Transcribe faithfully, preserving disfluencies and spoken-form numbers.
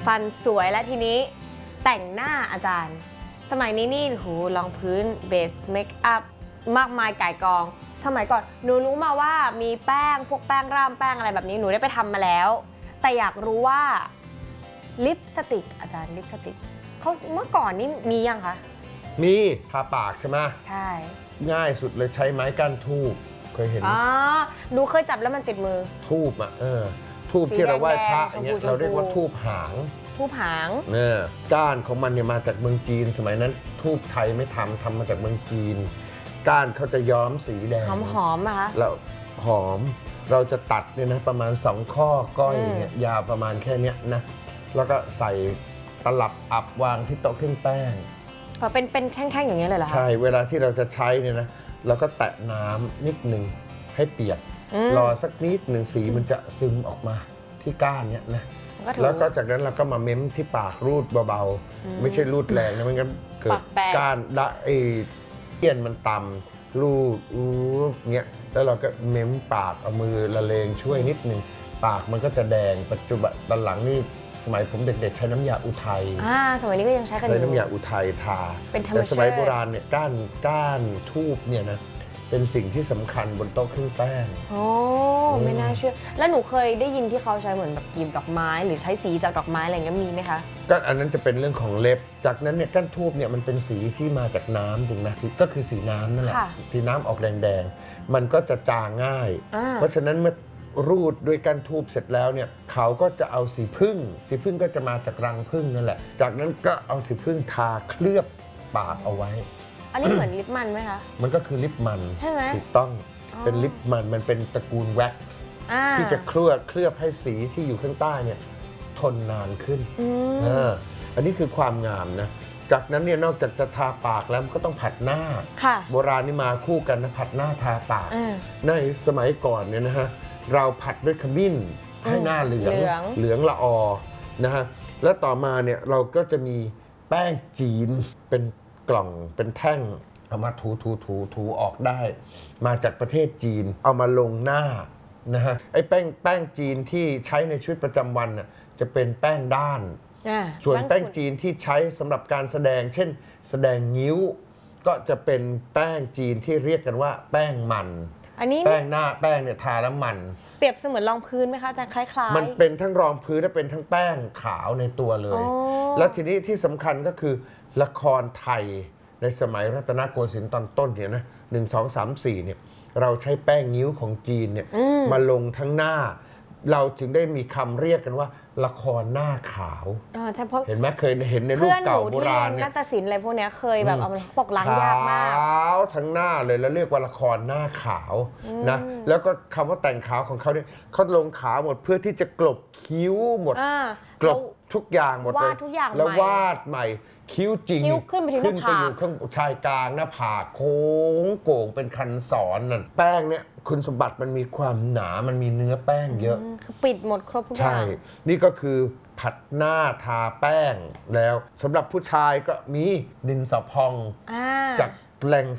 ฟันสวยและทีนี้แต่งหน้าอาจารย์สมัยนี้นี่หูรองพื้นเบสเมคอัพมากมายก่ายกองสมัยก่อนหนูรู้มาว่ามีแป้งพวกแป้งร่ำแป้งอะไรแบบนี้หนูได้ไปทำมาแล้วแต่อยากรู้ว่าลิปสติกอาจารย์ลิปสติกเขาเมื่อก่อนนี่มียังคะมีทาปากใช่ไหมใช่ง่ายสุดเลยใช้ไม้ก้านทูบเคยเห็นอ๋อหนูเคยจับแล้วมันติดมือทูบอ่ะเออทูบที่เราไหว้พระอย่างเงี้ยเราเรียกว่าทูบหางทูบหางเนี่ยก้านของมันเนี่ยมาจากเมืองจีนสมัยนั้นทูบไทยไม่ทำทำมาจากเมืองจีนก้านเขาจะย้อมสีแดงหอมหอมอะคะแล้วหอมเราจะตัดเนี่ยนะประมาณสองข้อก้อยเนี่ยยาวประมาณแค่เนี้ยนะแล้วก็ใส่ตลับอับวางที่โต๊ะเครื่องแป้งพอเป็นเป็นแท่งๆอย่างเงี้ยเลยเหรอคะใช่เวลาที่เราจะใช้เนี่ยนะเราก็แตะน้ำนิดนึงให้เปียกรอสักนิดหนึ่งสีมันจะซึมออกมาที่ก้านเนี่ยนะแล้วก็จากนั้นเราก็มาเม้มที่ปากรูดเบาๆไม่ใช่รูดแรงนะไม่งั้นเกิดก้านละไอเอี้ยนมันต่ำรูดอู้เงี้ยแล้วเราก็เม้มปากเอามือละเลงช่วยนิดนึงปากมันก็จะแดงปัจจุบันตอนหลังนี่สมัยผมเด็กๆใช้น้ำยาอุทัยอ่าสมัยนี้ก็ยังใช้กันอยู่ใช้น้ำยาอุทัยทาเป็นธรรมชาติแต่สมัยโบราณเนี่ยก้านก้านทูบเนี่ยนะเป็นสิ่งที่สำคัญบนโต๊ะเครื่องแป้งโอ้ไม่น่าเชื่อแล้วหนูเคยได้ยินที่เขาใช้เหมือนแบบกลีบดอกไม้หรือใช้สีจากดอกไม้อะไรเงี้ยมีไหมคะก็อันนั้นจะเป็นเรื่องของเล็บจากนั้นเนี่ยก้านทูบเนี่ยมันเป็นสีที่มาจากน้ำจริงไหมก็คือสีน้ำนั่นแหละสีน้ำออกแดงๆมันก็จะจางง่ายเพราะฉะนั้นเมื่อรูดด้วยก้านทูบเสร็จแล้วเนี่ยเขาก็จะเอาสีผึ้งสีผึ้งก็จะมาจากรังผึ้งนั่นแหละจากนั้นก็เอาสีผึ้งทาเคลือบปากเอาไว้อันนี้เหมือนลิปมันไหมคะมันก็คือลิปมันใช่ไหมถูกต้องเป็นลิปมันมันเป็นตระกูลแว็กซ์ที่จะเคลือบเคลือบให้สีที่อยู่ข้างใต้เนี่ยทนนานขึ้นอ่าอันนี้คือความงามนะจากนั้นเนี่ยนอกจากจะทาปากแล้วก็ต้องผัดหน้าโบราณนี่มาคู่กันนะผัดหน้าทาปากในสมัยก่อนเนี่ยนะฮะเราผัดด้วยขมิ้นให้หน้าเหลืองเหลืองละออนะฮะแล้วต่อมาเนี่ยเราก็จะมีแป้งจีนเป็นกล่องเป็นแท่งเอามาถูถูถูถูออกได้มาจากประเทศจีนเอามาลงหน้านะฮะไอ้แป้งแป้งจีนที่ใช้ในชีวิตประจำวันน่ะจะเป็นแป้งด้านส่วนแป้งจีนที่ใช้สำหรับการแสดงเช่นแสดงงิ้วก็จะเป็นแป้งจีนที่เรียกกันว่าแป้งมันอันนี้แป้งหน้าแป้งเนี่ยทาแล้วมันเปรียบเสมือนรองพื้นไหมคะอาจารย์คล้ายๆมันเป็นทั้งรองพื้นและเป็นทั้งแป้งขาวในตัวเลยแล้วทีนี้ที่สำคัญก็คือละครไทยในสมัยรัตนโกสินทร์ตอนต้นเนี่ยนะหนึ่งสองสามสี่เนี่ยเราใช้แป้งนิ้วของจีนเนี่ยมาลงทั้งหน้าเราจึงได้มีคำเรียกกันว่าละครหน้าขาวเห็นไหมเคยเห็นในรูปเก่าโบราณเนี่ยนาฏศิลป์อะไรพวกนี้เคยแบบเอามาปกล้างยากมากขาวทั้งหน้าเลยแล้วเรียกว่าละครหน้าขาวนะแล้วก็คำว่าแต่งขาวของเขาเนี่ยเขาลงขาวหมดเพื่อที่จะกลบคิ้วหมดกลบทุกอย่างหมดเลยแล้ววาดใหม่คิ้วจริงขึ้นไปขึ้นไปอยู่ข้างชายกลางหน้าผากโค้งโก่งเป็นคันศรนั่นแป้งเนี่ยคุณสมบัติมันมีความหนามันมีเนื้อแป้งเยอะคือปิดหมดครบทุกอย่างใช่นี่ก็คือผัดหน้าทาแป้งแล้วสำหรับผู้ชายก็มีดินสอพองจากแหล่ง